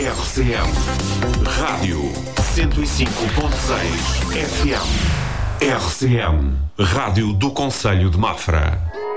RCM Rádio 105.6 FM. RCM Rádio do Concelho de Mafra.